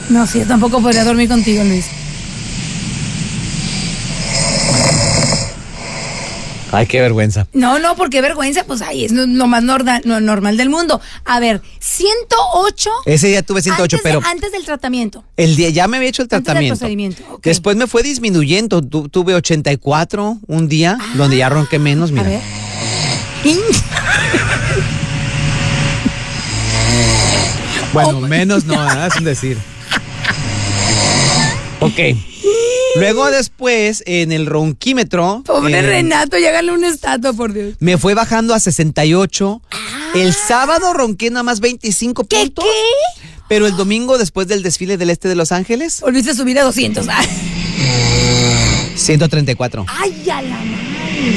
No, sí, yo tampoco podría dormir contigo, Luis. Ay, qué vergüenza. No, porque vergüenza, pues ahí es lo más normal del mundo. A ver, 108. Ese día tuve 108, pero antes del tratamiento. el día ya me había hecho el Antes del tratamiento. procedimiento. Okay. Después me fue disminuyendo. Tuve 84 un día, donde ya ronqué menos, mira. A ver. Bueno, menos no, es un decir. Ok. Luego después, en el ronquímetro. Pobre Renato, llégale una estatua, por Dios. Me fue bajando a 68. El sábado ronqué nada más 25 puntos. ¿Qué? Pero el domingo, después del desfile del este de Los Ángeles, Volviste a subir a 200. 134. ¡Ay, a la madre!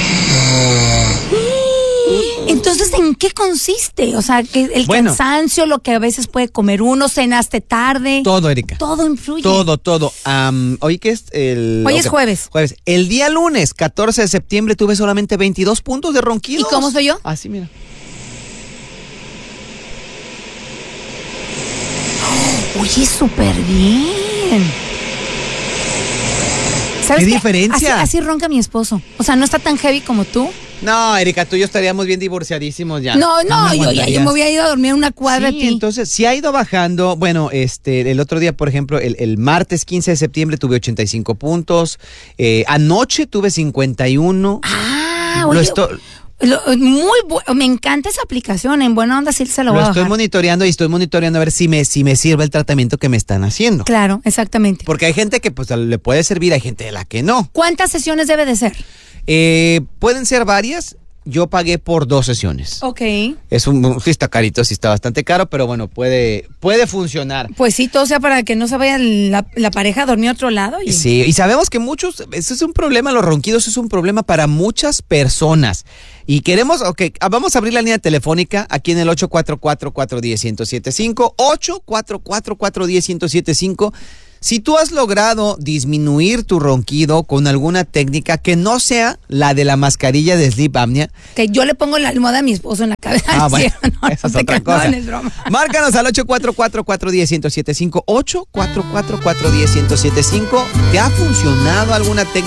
Entonces, ¿en qué consiste? O sea, que el cansancio, lo que a veces puede comer uno, cenaste tarde. Todo, Erika. Todo influye. Todo. ¿Hoy qué es? Hoy es jueves. Jueves. El día lunes, 14 de septiembre, tuve solamente 22 puntos de ronquidos. ¿Y cómo soy yo? Así, mira. Oye, súper bien. ¿Sabes ¿Qué diferencia? Así ronca mi esposo. O sea, no está tan heavy como tú. No, Erika, tú y yo estaríamos bien divorciadísimos ya. No, yo me había ido a dormir en una cuadra. Sí, entonces sí ha ido bajando. Bueno, el otro día, por ejemplo, el martes 15 de septiembre tuve 85 puntos. Anoche tuve 51. Oye, muy bueno. Me encanta esa aplicación. En buena onda sí se lo voy a bajar. Estoy monitoreando a ver si me sirve el tratamiento que me están haciendo. Claro, exactamente. Porque hay gente que pues le puede servir, hay gente de la que no. ¿Cuántas sesiones debe de ser? Pueden ser varias. Yo pagué por 2 sesiones. Ok. Sí está carito, sí está bastante caro, pero bueno, puede funcionar. Pues sí, todo sea para que no se vaya la pareja a dormir a otro lado. Sí, y sabemos que eso es un problema, los ronquidos es un problema para muchas personas. Y vamos a abrir la línea telefónica aquí en el 844-410-1075, 844-410-1075. Si tú has logrado disminuir tu ronquido con alguna técnica que no sea la de la mascarilla de sleep apnea. Que yo le pongo la almohada a mi esposo en la cabeza. Bueno, esa es otra cosa. No, es broma. Márcanos al 844-410-1075, 844-410-1075. ¿Te ha funcionado alguna técnica?